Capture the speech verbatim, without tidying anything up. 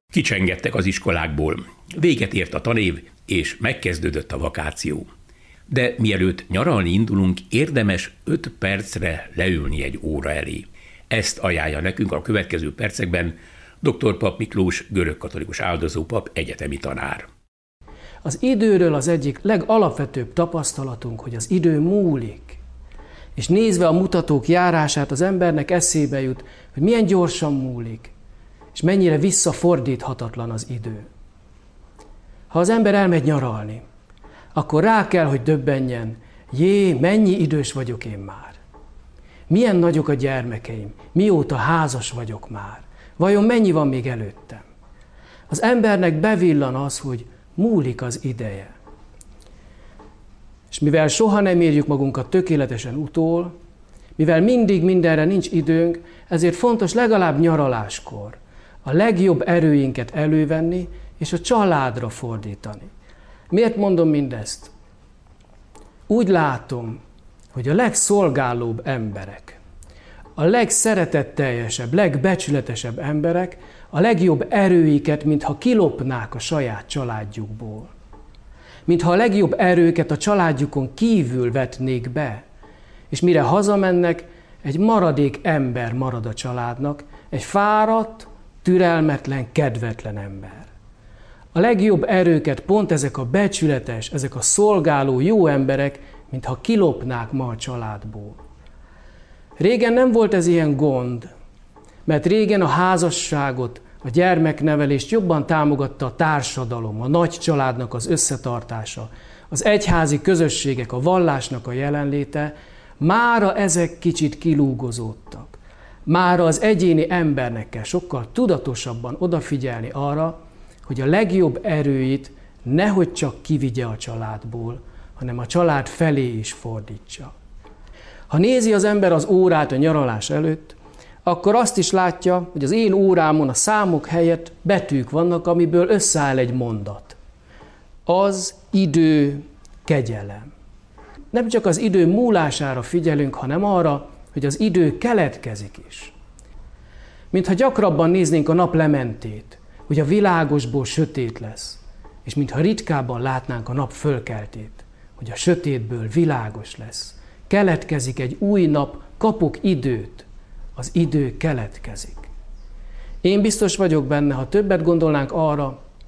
Kicsengettek az iskolákból, véget ért a tanév, és megkezdődött a vakáció. De mielőtt nyaralni indulunk, érdemes öt percre leülni egy óra elé. Ezt ajánlja nekünk a következő percekben dr. Papp Miklós, görögkatolikus áldozópap, egyetemi tanár. Az időről az egyik legalapvetőbb tapasztalatunk, hogy az idő múlik. És nézve a mutatók járását, az embernek eszébe jut, hogy milyen gyorsan múlik, és mennyire visszafordíthatatlan az idő. Ha az ember elmegy nyaralni, akkor rá kell, hogy döbbenjen, jé, mennyi idős vagyok én már. Milyen nagyok a gyermekeim, mióta házas vagyok már. Vajon mennyi van még előttem? Az embernek bevillan az, hogy múlik az ideje. És mivel soha nem érjük magunkat tökéletesen utól, mivel mindig mindenre nincs időnk, ezért fontos legalább nyaraláskor a legjobb erőinket elővenni, és a családra fordítani. Miért mondom mindezt? Úgy látom, hogy a legszolgálóbb emberek, a legszeretetteljesebb, legbecsületesebb emberek a legjobb erőiket, mintha kilopnák a saját családjukból. Mintha a legjobb erőket a családjukon kívül vetnék be, és mire hazamennek, egy maradék ember marad a családnak, egy fáradt, türelmetlen, kedvetlen ember. A legjobb erőket pont ezek a becsületes, ezek a szolgáló jó emberek, mintha kilopnák ma a családból. Régen nem volt ez ilyen gond, mert régen a házasságot, a gyermeknevelést jobban támogatta a társadalom, a nagy családnak az összetartása, az egyházi közösségek, a vallásnak a jelenléte, mára ezek kicsit kilúgozódtak. Mára az egyéni embernek kell sokkal tudatosabban odafigyelni arra, hogy a legjobb erőit nehogy csak kivigye a családból, hanem a család felé is fordítsa. Ha nézi az ember az órát a nyaralás előtt, akkor azt is látja, hogy az én órámon a számok helyett betűk vannak, amiből összeáll egy mondat. Az idő kegyelem. Nem csak az idő múlására figyelünk, hanem arra, hogy az idő keletkezik is. Mintha gyakrabban néznénk a nap lementét, hogy a világosból sötét lesz, és mintha ritkábban látnánk a nap fölkeltét, hogy a sötétből világos lesz. Keletkezik egy új nap, kapok időt, az idő keletkezik. Én biztos vagyok benne, ha többet gondolnánk arra,